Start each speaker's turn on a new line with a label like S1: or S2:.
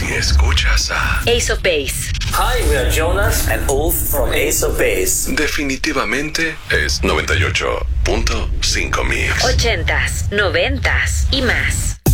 S1: Si escuchas a
S2: Ace of Base.
S3: Hi, we are Jonas and Ulf from Ace of Base.
S1: definitivamente es 98.5 Mix.
S2: 80s, 90s y más.